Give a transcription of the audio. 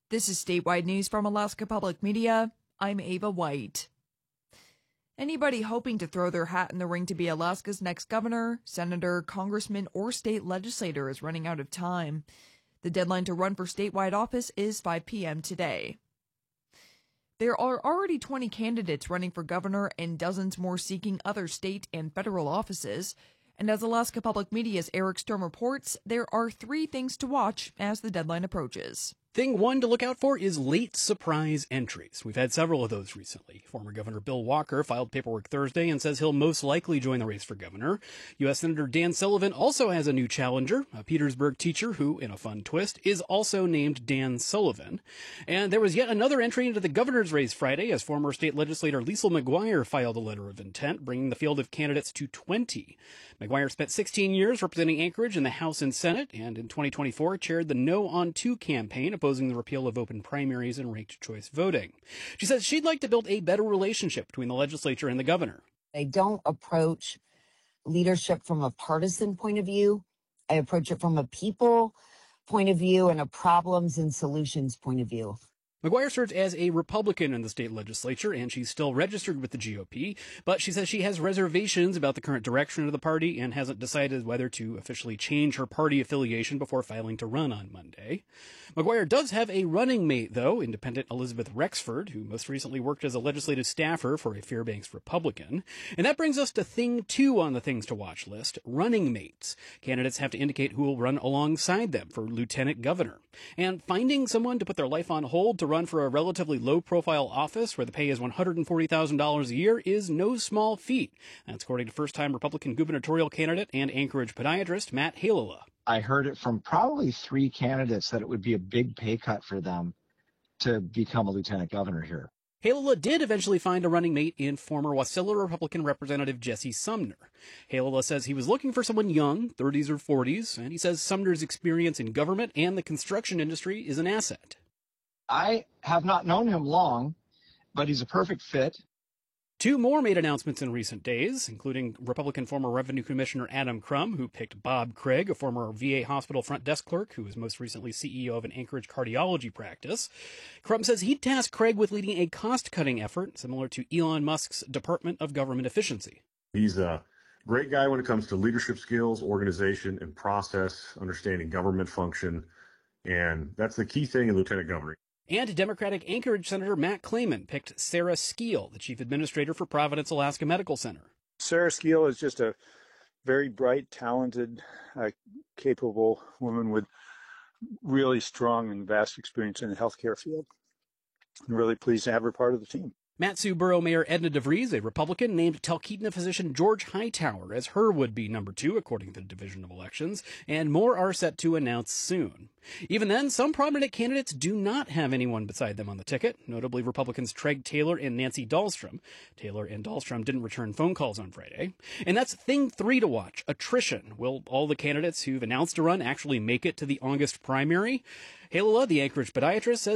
This is statewide news from Alaska Public Media. I'm Ava White. Anybody hoping to throw their hat in the ring to be Alaska's next governor, senator, congressman, or state legislator is running out of time. The deadline to run for statewide office is 5 p.m. today. There are already 20 candidates running for governor and dozens more seeking other state and federal offices. And as Alaska Public Media's Eric Sturm reports, there are 3 things to watch as the deadline approaches. Thing 1 to look out for is late surprise entries. We've had several of those recently. Former Governor Bill Walker filed paperwork Thursday and says he'll most likely join the race for governor. U.S. Senator Dan Sullivan also has a new challenger, a Petersburg teacher who, in a fun twist, is also named Dan Sullivan. And there was yet another entry into the governor's race Friday as former state legislator Liesl McGuire filed a letter of intent, bringing the field of candidates to 20. McGuire spent 16 years representing Anchorage in the House and Senate, and in 2024 chaired the No on 2 campaign, opposing the repeal of open primaries and ranked choice voting. She says she'd like to build a better relationship between the legislature and the governor. I don't approach leadership from a partisan point of view. I approach it from a people point of view and a problems and solutions point of view. McGuire serves as a Republican in the state legislature, and she's still registered with the GOP, but she says she has reservations about the current direction of the party and hasn't decided whether to officially change her party affiliation before filing to run on Monday. McGuire does have a running mate, though, independent Elizabeth Rexford, who most recently worked as a legislative staffer for a Fairbanks Republican. And that brings us to thing 2 on the things to watch list, running mates. Candidates have to indicate who will run alongside them for lieutenant governor. And finding someone to put their life on hold to run for a relatively low-profile office where the pay is $140,000 a year is no small feat. That's according to first-time Republican gubernatorial candidate and Anchorage podiatrist Matt Halala. I heard it from probably 3 candidates that it would be a big pay cut for them to become a lieutenant governor here. Halala did eventually find a running mate in former Wasilla Republican Representative Jesse Sumner. Halala says he was looking for someone young, 30s or 40s, and he says Sumner's experience in government and the construction industry is an asset. I have not known him long, but he's a perfect fit. 2 more made announcements in recent days, including Republican former Revenue Commissioner Adam Crum, who picked Bob Craig, a former VA hospital front desk clerk who was most recently CEO of an Anchorage cardiology practice. Crum says he'd task Craig with leading a cost-cutting effort similar to Elon Musk's Department of Government Efficiency. He's a great guy when it comes to leadership skills, organization, and process, understanding government function, and that's the key thing in lieutenant governor. And Democratic Anchorage Senator Matt Clayman picked Sarah Skeel, the chief administrator for Providence Alaska Medical Center. Sarah Skeel is just a very bright, talented, capable woman with really strong and vast experience in the healthcare field. I'm really pleased to have her part of the team. Mat-Su Borough Mayor Edna DeVries, a Republican, named Talkeetna physician George Hightower as her would-be number 2, according to the Division of Elections, and more are set to announce soon. Even then, some prominent candidates do not have anyone beside them on the ticket, notably Republicans Treg Taylor and Nancy Dahlstrom. Taylor and Dahlstrom didn't return phone calls on Friday. And that's thing 3 to watch, attrition. Will all the candidates who've announced a run actually make it to the August primary? Halala, the Anchorage podiatrist, says